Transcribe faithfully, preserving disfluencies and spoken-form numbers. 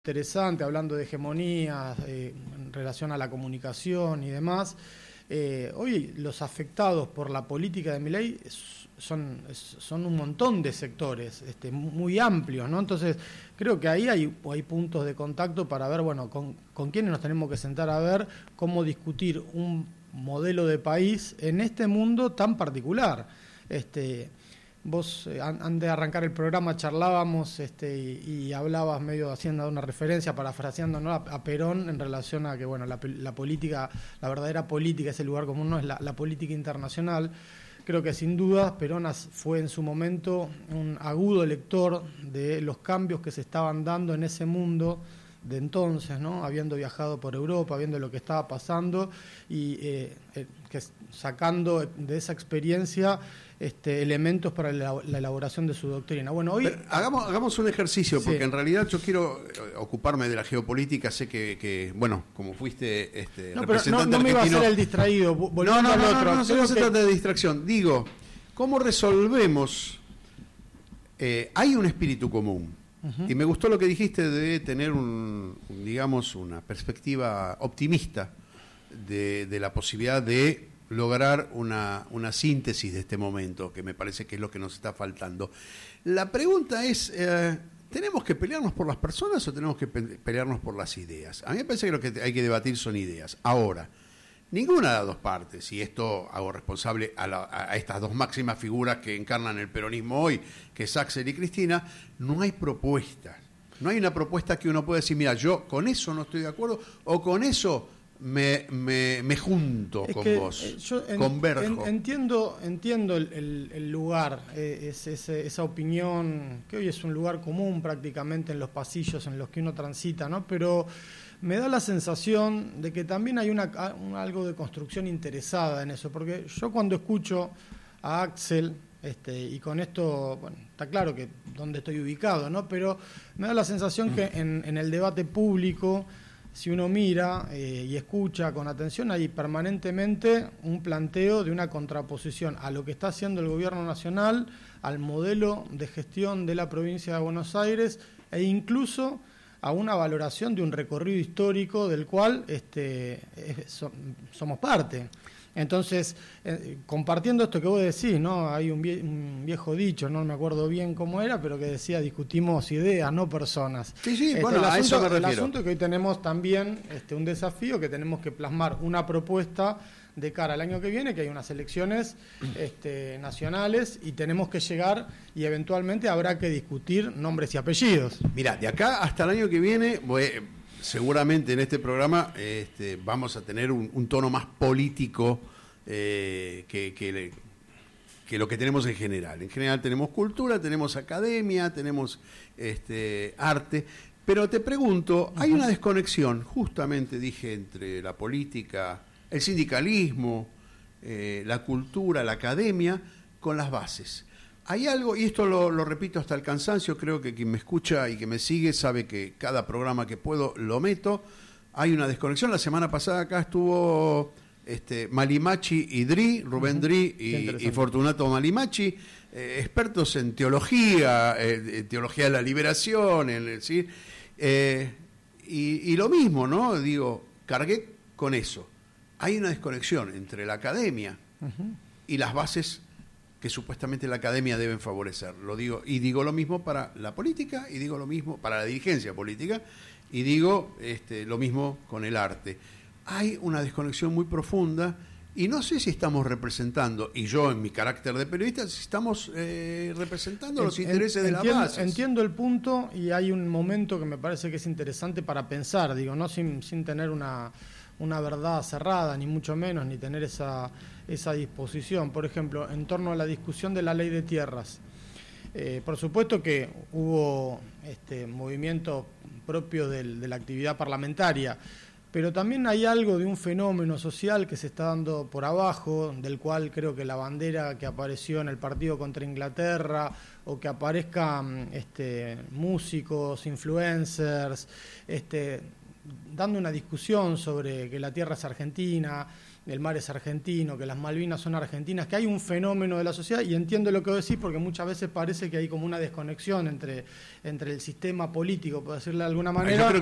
interesante, hablando de hegemonías eh, en relación a la comunicación y demás. Eh, hoy los afectados por la política de Milei son, son un montón de sectores este, muy amplios, ¿no? Entonces creo que ahí hay, hay puntos de contacto para ver, bueno, con, con quiénes nos tenemos que sentar a ver cómo discutir un modelo de país en este mundo tan particular. Este, Vos, eh, antes de arrancar el programa, charlábamos este, y, y hablabas medio haciendo una referencia, parafraseando, ¿no?, a, a Perón en relación a que, bueno, la, la política, la verdadera política, ese lugar común, no es la, la política internacional. Creo que sin duda Perón fue en su momento un agudo lector de los cambios que se estaban dando en ese mundo de entonces, ¿no?, habiendo viajado por Europa, viendo lo que estaba pasando y eh, eh, que sacando de esa experiencia este, elementos para la, la elaboración de su doctrina. Bueno, hoy Pero hagamos, hagamos un ejercicio, sí. porque en realidad yo quiero ocuparme de la geopolítica. Sé que, que bueno, como fuiste este, no, representante pero no, no me iba a argentino, hacer el distraído. No, no, no, al no, otro. no, no, no, no se que... trata de distracción. Digo, ¿cómo resolvemos? Eh, hay un espíritu común. Uh-huh. Y me gustó lo que dijiste de tener un, un digamos, una perspectiva optimista de, de la posibilidad de lograr una, una síntesis de este momento, que me parece que es lo que nos está faltando. La pregunta es, eh, ¿tenemos que pelearnos por las personas o tenemos que pe- pelearnos por las ideas? A mí me parece que lo que hay que debatir son ideas. Ahora, ninguna de las dos partes, y esto hago responsable a, la, a estas dos máximas figuras que encarnan el peronismo hoy, que es Axel y Cristina, no hay propuestas. No hay una propuesta que uno pueda decir, mira, yo con eso no estoy de acuerdo, o con eso me, me, me junto es con que, vos, eh, yo en, converjo. En, entiendo entiendo el, el, el lugar, eh, es, es, esa opinión, que hoy es un lugar común prácticamente en los pasillos en los que uno transita, ¿no? Pero me da la sensación de que también hay una, un, algo de construcción interesada en eso, porque yo cuando escucho a Axel, este, y con esto, bueno, está claro que dónde estoy ubicado, ¿no? Pero me da la sensación que en, en el debate público, si uno mira eh, y escucha con atención, hay permanentemente un planteo de una contraposición a lo que está haciendo el gobierno nacional, al modelo de gestión de la provincia de Buenos Aires e incluso a una valoración de un recorrido histórico del cual este, es, so, somos parte. Entonces, eh, compartiendo esto que vos decís, ¿no? Hay un, vie- un viejo dicho, no me acuerdo bien cómo era, pero que decía, discutimos ideas, no personas. Sí, sí, este, bueno, el a asunto, eso me refiero. El asunto es que hoy tenemos también este, un desafío, que tenemos que plasmar una propuesta de cara al año que viene, que hay unas elecciones este, nacionales y tenemos que llegar y eventualmente habrá que discutir nombres y apellidos. Mira, de acá hasta el año que viene, voy, seguramente en este programa este, vamos a tener un, un tono más político eh, que, que, que lo que tenemos en general. En general tenemos cultura, tenemos academia, tenemos este, arte, pero te pregunto, hay una desconexión, justamente dije, entre la política, el sindicalismo, eh, la cultura, la academia, con las bases. Hay algo, y esto lo, lo repito hasta el cansancio, creo que quien me escucha y que me sigue sabe que cada programa que puedo lo meto, hay una desconexión. La semana pasada acá estuvo este, Malimachi y Dri, Rubén uh-huh. Dri y, y Fortunato Malimachi, eh, expertos en teología, eh, teología de la liberación, en, ¿sí? eh, y, y lo mismo, ¿no? Digo, cargué con eso. Hay una desconexión entre la academia uh-huh. y las bases que supuestamente la academia deben favorecer. Lo digo, y digo lo mismo para la política, y digo lo mismo para la dirigencia política, y digo este, lo mismo con el arte. Hay una desconexión muy profunda, y no sé si estamos representando, y yo en mi carácter de periodista, si estamos eh, representando en, los intereses en, de entiendo, la base. Entiendo el punto, y hay un momento que me parece que es interesante para pensar, digo, no sin, sin tener una... una verdad cerrada, ni mucho menos, ni tener esa, esa disposición. Por ejemplo, en torno a la discusión de la ley de tierras. Eh, por supuesto que hubo este movimiento propio del, de la actividad parlamentaria, pero también hay algo de un fenómeno social que se está dando por abajo, del cual creo que la bandera que apareció en el partido contra Inglaterra, o que aparezcan este, músicos, influencers, este, dando una discusión sobre que la tierra es argentina, el mar es argentino, que las Malvinas son argentinas, que hay un fenómeno de la sociedad, y entiendo lo que vos decís porque muchas veces parece que hay como una desconexión entre, entre el sistema político, por decirlo de alguna manera. Yo creo